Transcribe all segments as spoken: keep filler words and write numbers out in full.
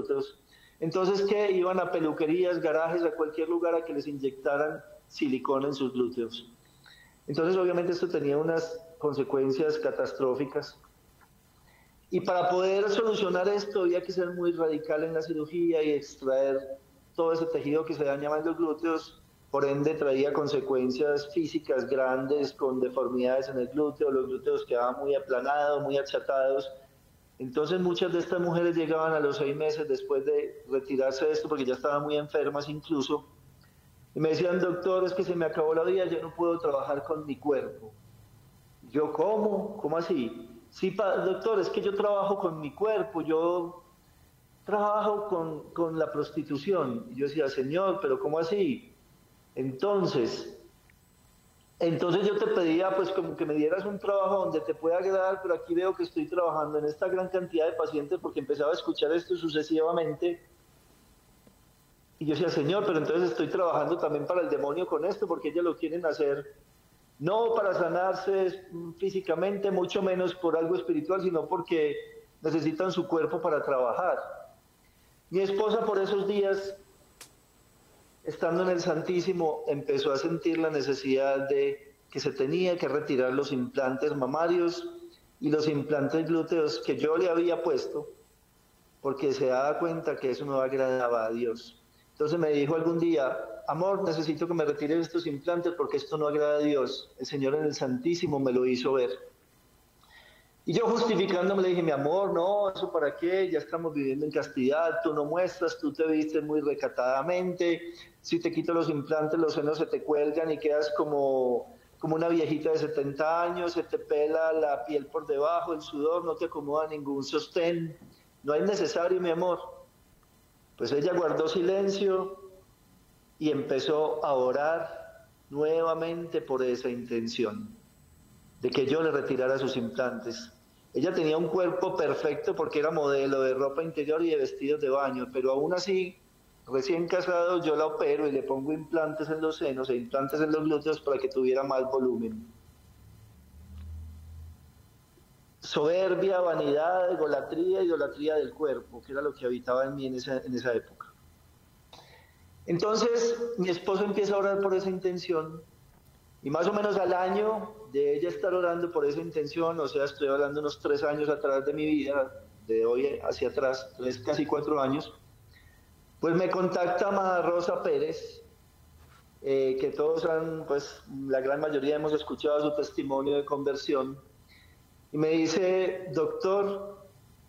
glúteos. Entonces, ¿qué? Iban a peluquerías, garajes, a cualquier lugar a que les inyectaran silicona en sus glúteos. Entonces, obviamente, esto tenía unas consecuencias catastróficas. Y para poder solucionar esto había que ser muy radical en la cirugía y extraer todo ese tejido que se dañaba en los glúteos, por ende traía consecuencias físicas grandes con deformidades en el glúteo, los glúteos quedaban muy aplanados, muy achatados. Entonces muchas de estas mujeres llegaban a los seis meses después de retirarse de esto, porque ya estaban muy enfermas incluso, y me decían, doctor, es que se me acabó la vida, yo no puedo trabajar con mi cuerpo. Yo, ¿cómo? ¿Cómo así? Sí, doctor, es que yo trabajo con mi cuerpo, yo trabajo con, con la prostitución. Y yo decía, señor, pero ¿cómo así? Entonces, entonces yo te pedía pues como que me dieras un trabajo donde te pueda agradar, pero aquí veo que estoy trabajando en esta gran cantidad de pacientes porque empezaba a escuchar esto sucesivamente. Y yo decía, señor, pero entonces estoy trabajando también para el demonio con esto, porque ellos lo quieren hacer no para sanarse físicamente, mucho menos por algo espiritual, sino porque necesitan su cuerpo para trabajar. Mi esposa por esos días, estando en el Santísimo, empezó a sentir la necesidad de que se tenía que retirar los implantes mamarios y los implantes glúteos que yo le había puesto, porque se daba cuenta que eso no agradaba a Dios. Entonces me dijo algún día, amor, necesito que me retires estos implantes porque esto no agrada a Dios. El Señor en el Santísimo me lo hizo ver. Y yo justificándome le dije, mi amor, no, ¿eso para qué? Ya estamos viviendo en castidad, tú no muestras, tú te vistes muy recatadamente, si te quito los implantes los senos se te cuelgan y quedas como, como una viejita de setenta años, se te pela la piel por debajo, el sudor, no te acomoda ningún sostén, no es necesario, mi amor. Pues ella guardó silencio y empezó a orar nuevamente por esa intención, de que yo le retirara sus implantes. Ella tenía un cuerpo perfecto porque era modelo de ropa interior y de vestidos de baño, pero aún así, recién casado, yo la opero y le pongo implantes en los senos e implantes en los glúteos para que tuviera más volumen. Soberbia, vanidad, egolatría, idolatría del cuerpo, que era lo que habitaba en mí en esa, en esa época. Entonces, mi esposo empieza a orar por esa intención, y más o menos al año de ella estar orando por esa intención, o sea, estoy hablando unos tres años atrás de mi vida, de hoy hacia atrás, tres, casi cuatro años, pues me contacta Madre Rosa Pérez, eh, que todos han, pues la gran mayoría hemos escuchado su testimonio de conversión, y me dice, doctor,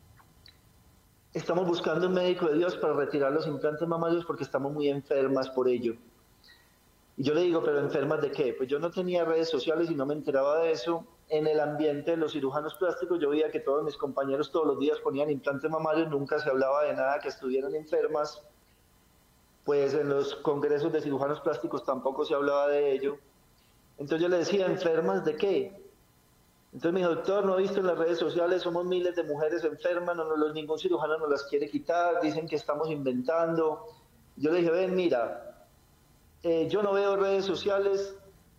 estamos buscando un médico de Dios para retirar los implantes mamarios porque estamos muy enfermas por ello. Y yo le digo, ¿pero enfermas de qué? Pues yo no tenía redes sociales y no me enteraba de eso. En el ambiente de los cirujanos plásticos yo veía que todos mis compañeros todos los días ponían implantes mamarios, nunca se hablaba de nada que estuvieran enfermas. Pues en los congresos de cirujanos plásticos tampoco se hablaba de ello. Entonces yo le decía, ¿enfermas de qué? Entonces me dijo, doctor, ¿no he visto en las redes sociales? Somos miles de mujeres enfermas, no, no, ningún cirujano nos las quiere quitar, dicen que estamos inventando. Yo le dije, ven, mira, eh, yo no veo redes sociales,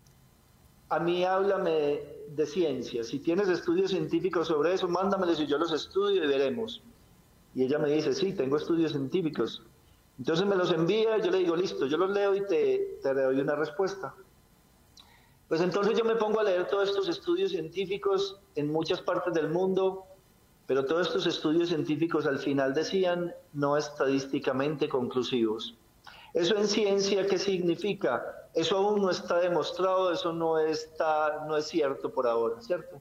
a mí háblame de ciencia. Si tienes estudios científicos sobre eso, mándamelos y yo los estudio y veremos. Y ella me dice, sí, tengo estudios científicos. Entonces me los envía, yo le digo, listo, yo los leo y te, te doy una respuesta. Pues entonces yo me pongo a leer todos estos estudios científicos en muchas partes del mundo, pero todos estos estudios científicos al final decían no estadísticamente conclusivos. ¿Eso en ciencia qué significa? Eso aún no está demostrado, eso no, está, no es cierto por ahora, ¿cierto?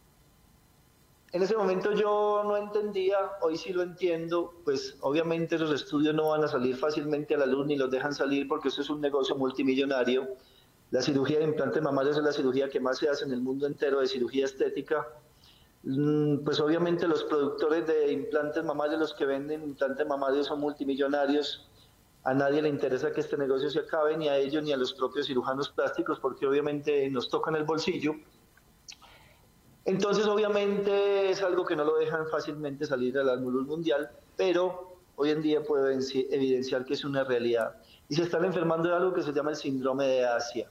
En ese momento yo no entendía, hoy sí lo entiendo, pues obviamente esos estudios no van a salir fácilmente a la luz ni los dejan salir porque eso es un negocio multimillonario. La cirugía de implantes mamarios es la cirugía que más se hace en el mundo entero de cirugía estética. Pues obviamente los productores de implantes mamarios, los que venden implantes mamarios son multimillonarios. A nadie le interesa que este negocio se acabe, ni a ellos ni a los propios cirujanos plásticos, porque obviamente nos tocan el bolsillo. Entonces obviamente es algo que no lo dejan fácilmente salir a la luz mundial, pero hoy en día puedo evidenciar que es una realidad. Y se están enfermando de algo que se llama el síndrome de Asia.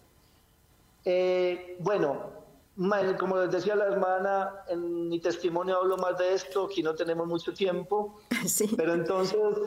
Eh, bueno, como les decía la hermana, en mi testimonio hablo más de esto, aquí no tenemos mucho tiempo, sí. Pero entonces